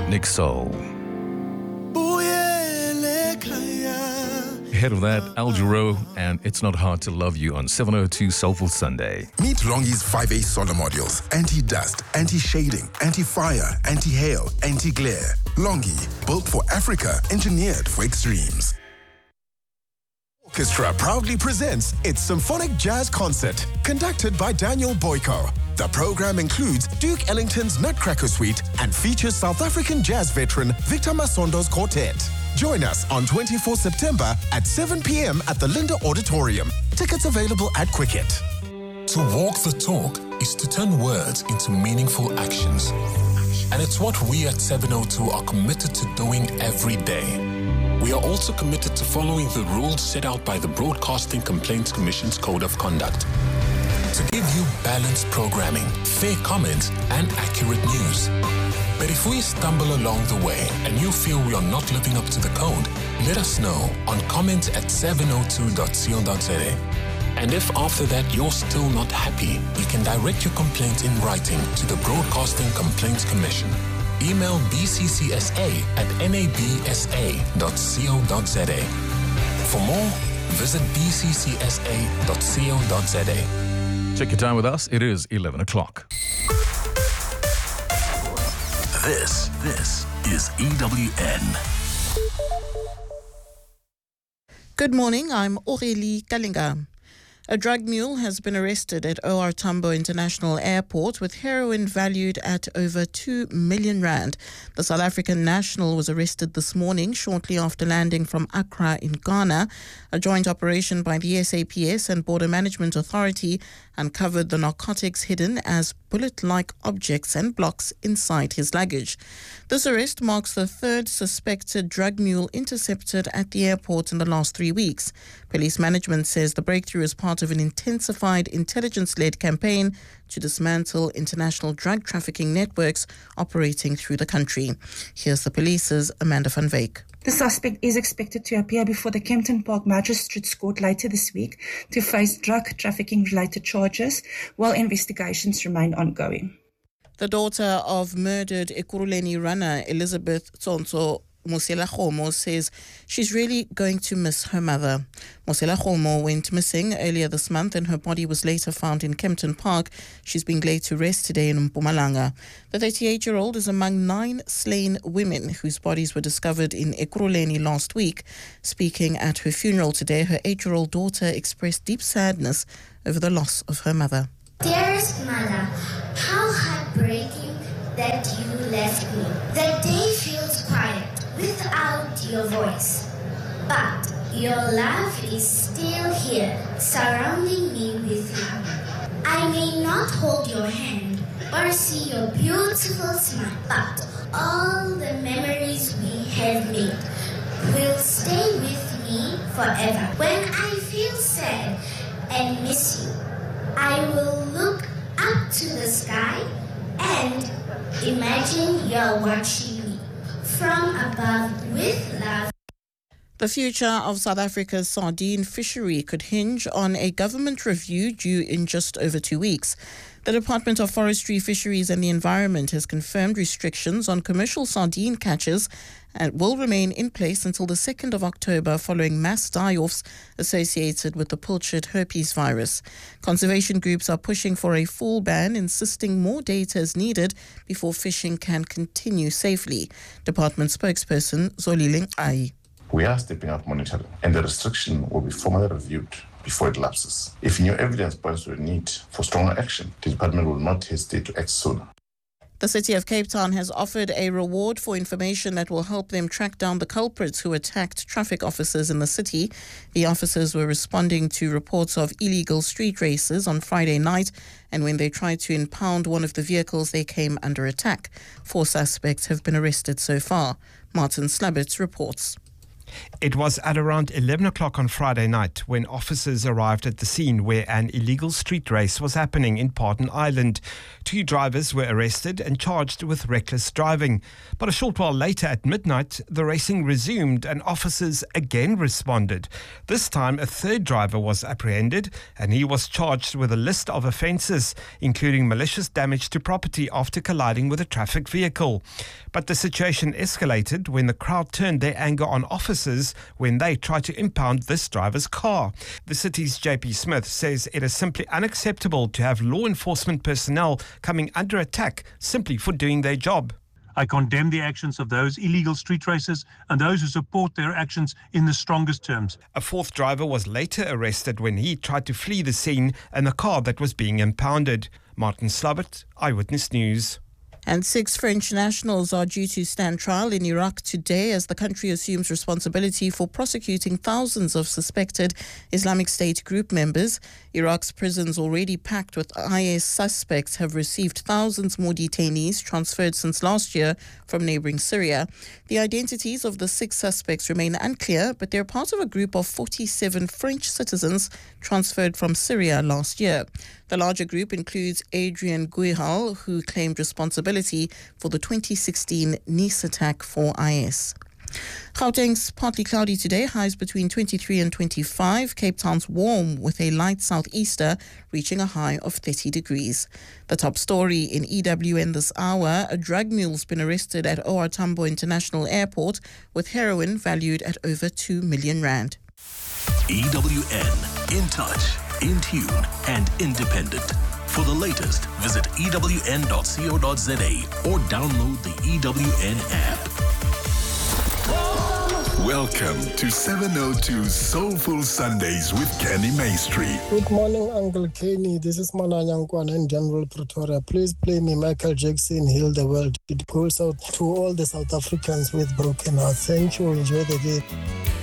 Nick Soul. Ahead of that, Al Jarreau and It's Not Hard to Love You on 702 Soulful Sunday. Meet Longi's 5A solar modules. Anti-dust, anti-shading, anti-fire, anti-hail, anti-glare. Longi, built for Africa, engineered for extremes. Orchestra proudly presents its Symphonic Jazz Concert, conducted by Daniel Boyko. The program includes Duke Ellington's Nutcracker Suite and features South African jazz veteran Victor Masondo's quartet. Join us on 24 September at 7 p.m. at the Linda Auditorium. Tickets available at Quicket. To walk the talk is to turn words into meaningful actions. And it's what we at 702 are committed to doing every day. We are also committed to following the rules set out by the Broadcasting Complaints Commission's Code of Conduct. To give you balanced programming, fair comments, and accurate news. But if we stumble along the way and you feel we are not living up to the code, let us know on comment@702.co.za. And if after that you're still not happy, you can direct your complaint in writing to the Broadcasting Complaints Commission. Email bccsa@nabsa.co.za. For more, visit bccsa.co.za. Check your time with us. It is 11 o'clock. This is EWN. Good morning, I'm Aurélie Kalinga. A drug mule has been arrested at OR Tambo International Airport with heroin valued at over 2 million rand. The South African national was arrested this morning shortly after landing from Accra in Ghana. A joint operation by the SAPS and Border Management Authority uncovered the narcotics hidden as bullet-like objects and blocks inside his luggage. This arrest marks the third suspected drug mule intercepted at the airport in the last 3 weeks. Police management says the breakthrough is part of an intensified intelligence-led campaign to dismantle international drug trafficking networks operating through the country. Here's the police's Amanda van Wyk. The suspect is expected to appear before the Kempton Park Magistrates Court later this week to face drug trafficking-related charges while investigations remain ongoing. The daughter of murdered Ekurhuleni runner Elizabeth Tsonso Mosela Khomo says she's really going to miss her mother. Mosela Khomo went missing earlier this month and her body was later found in Kempton Park. She's being laid to rest today in Mpumalanga. The 38-year-old is among 9 slain women whose bodies were discovered in Ekurhuleni last week. Speaking at her funeral today, her 8-year-old daughter expressed deep sadness over the loss of her mother. Dearest mother, how heartbreaking that you left me. The day feels quiet without your voice, but your love is still here, surrounding me with you. I may not hold your hand or see your beautiful smile, but all the memories we have made will stay with me forever. When I feel sad and miss you, I will look up to the sky and imagine you're watching me from above with love. The future of South Africa's sardine fishery could hinge on a government review due in just over 2 weeks. The Department of Forestry, Fisheries and the Environment has confirmed restrictions on commercial sardine catches and will remain in place until the 2nd of October following mass die-offs associated with the pilchard herpes virus. Conservation groups are pushing for a full ban, insisting more data is needed before fishing can continue safely. Department spokesperson Zolile Ai. We are stepping up monitoring, and the restriction will be formally reviewed before it lapses. If new evidence points to a need for stronger action, the department will not hesitate to act sooner. The City of Cape Town has offered a reward for information that will help them track down the culprits who attacked traffic officers in the city. The officers were responding to reports of illegal street races on Friday night, and when they tried to impound one of the vehicles, they came under attack. 4 suspects have been arrested so far. Martin Slabbert reports. It was at around 11 o'clock on Friday night when officers arrived at the scene where an illegal street race was happening in Pardon Island. 2 drivers were arrested and charged with reckless driving. But a short while later at midnight, the racing resumed and officers again responded. This time, a third driver was apprehended and he was charged with a list of offences, including malicious damage to property after colliding with a traffic vehicle. But the situation escalated when the crowd turned their anger on officers when they tried to impound this driver's car. The city's JP Smith says it is simply unacceptable to have law enforcement personnel coming under attack simply for doing their job. I condemn the actions of those illegal street racers and those who support their actions in the strongest terms. A fourth driver was later arrested when he tried to flee the scene in a car that was being impounded. Martin Slabbert, Eyewitness News. And 6 French nationals are due to stand trial in Iraq today as the country assumes responsibility for prosecuting thousands of suspected Islamic State group members. Iraq's prisons, already packed with IS suspects, have received thousands more detainees transferred since last year from neighboring Syria. The identities of the 6 suspects remain unclear, but they're part of a group of 47 French citizens transferred from Syria last year. The larger group includes Adrian Guihal, who claimed responsibility for the 2016 Nice attack for IS. Gauteng's partly cloudy today, highs between 23 and 25. Cape Town's warm with a light southeaster, reaching a high of 30 degrees. The top story in EWN this hour, a drug mule's been arrested at OR Tambo International Airport with heroin valued at over 2 million rand. EWN, in touch, in tune and independent. For the latest, visit ewn.co.za or download the EWN app. Welcome to 702 Soulful Sundays with Kenny Maestri. Good morning, Uncle Kenny. This is Mananyangkwan and General Pretoria. Please play me Michael Jackson, Heal the World. It goes out to all the South Africans with broken hearts. Thank you. Enjoy the day.